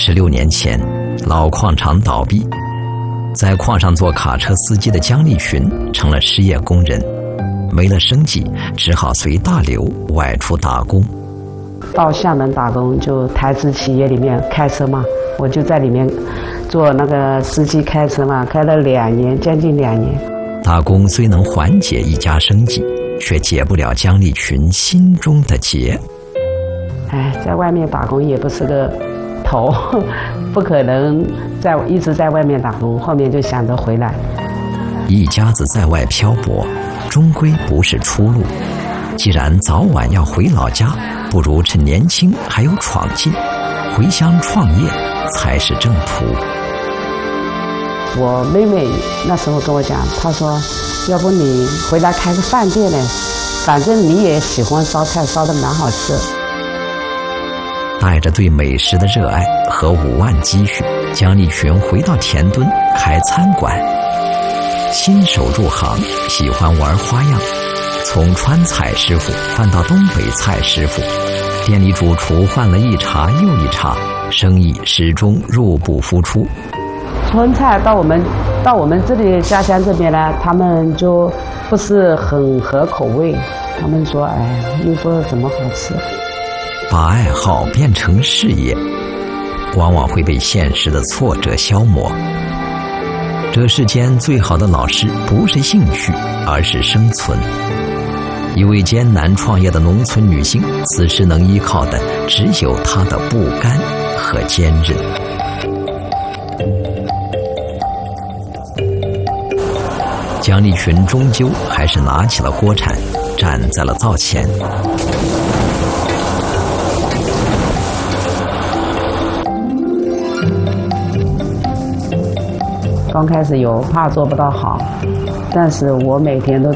16年前，老矿场倒闭，在矿上做卡车司机的姜立群成了失业工人，没了生计，只好随大刘外出打工。 到厦门打工，就台资企业里面开车嘛，我就在里面做那个司机开车嘛，开了2年，将近2年。 打工虽能缓解一家生计，却解不了姜立群心中的结。 在外面打工也不是个头，不可能一直在外面打工，后面就想着回来。 一家子在外漂泊，终归不是出路。既然早晚要回老家，不如趁年轻还有闯劲，回乡创业才是正途。 我妹妹那时候跟我讲，她说要不你回来开个饭店呢，反正你也喜欢烧菜，烧得蛮好吃。 带着对美食的热爱和5万积蓄，姜立群回到田墩开餐馆。新手入行，喜欢玩花样，从川菜师傅换到东北菜师傅，店里主厨换了一茬又一茬，生意始终入不敷出。 川菜到我们这里家乡这边呢，他们就不是很合口味，他们说又不怎么好吃。 把爱好变成事业，往往会被现实的挫折消磨。这世间最好的老师不是兴趣，而是生存。一位艰难创业的农村女性，此时能依靠的只有她的不甘和坚韧。姜立群终究还是拿起了锅铲，站在了灶前。 刚开始有怕做不到好，但是我每天都